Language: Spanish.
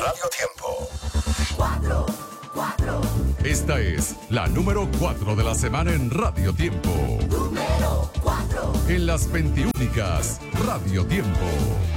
Radio Tiempo. 4. Esta es la número 4 de la semana en Radio Tiempo. Número 4. En las 21 Radio Tiempo.